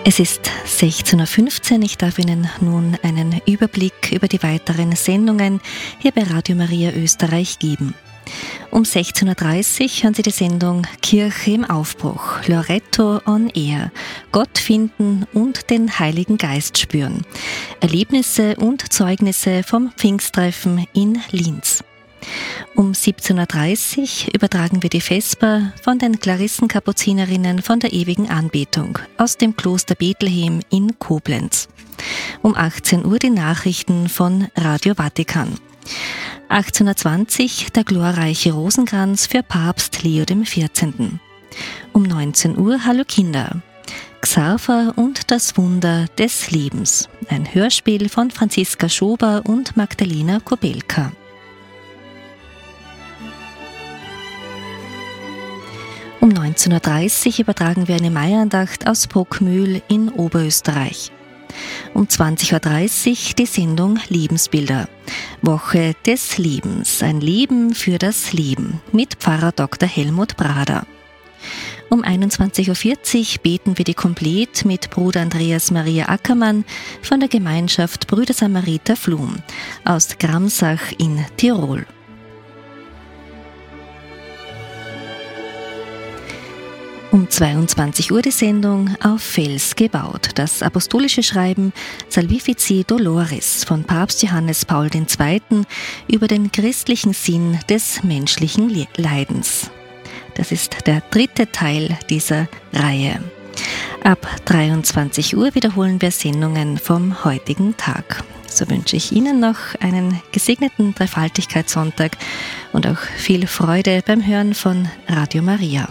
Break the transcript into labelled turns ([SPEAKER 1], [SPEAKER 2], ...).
[SPEAKER 1] Es ist 16.15 Uhr. Ich darf Ihnen nun einen Überblick über die weiteren Sendungen hier bei Radio Maria Österreich geben. Um 16.30 Uhr hören Sie die Sendung Kirche im Aufbruch, Loretto on Air, Gott finden und den Heiligen Geist spüren. Erlebnisse und Zeugnisse vom Pfingsttreffen in Linz. Um 17.30 Uhr übertragen wir die Vesper von den Klarissenkapuzinerinnen von der ewigen Anbetung aus dem Kloster Bethlehem in Koblenz. Um 18 Uhr die Nachrichten von Radio Vatikan. 18.20 Uhr der glorreiche Rosenkranz für Papst Leo XIV. Um 19 Uhr Hallo Kinder. Xaver und das Wunder des Lebens. Ein Hörspiel von Franziska Schober und Magdalena Kobelka. Um 19.30 Uhr übertragen wir eine Maiandacht aus Bruckmühl in Oberösterreich. Um 20.30 Uhr die Sendung Lebensbilder. Woche des Lebens. Ein Leben für das Leben mit Pfarrer Dr. Helmut Brader. Um 21.40 Uhr beten wir die Komplett mit Bruder Andreas Maria Ackermann von der Gemeinschaft Brüder Samariter Flum aus Gramsach in Tirol. Um 22 Uhr die Sendung Auf Fels gebaut. Das apostolische Schreiben Salvifici Doloris von Papst Johannes Paul II. Über den christlichen Sinn des menschlichen Leidens. Das ist der dritte Teil dieser Reihe. Ab 23 Uhr wiederholen wir Sendungen vom heutigen Tag. So wünsche ich Ihnen noch einen gesegneten Dreifaltigkeitssonntag und auch viel Freude beim Hören von Radio Maria.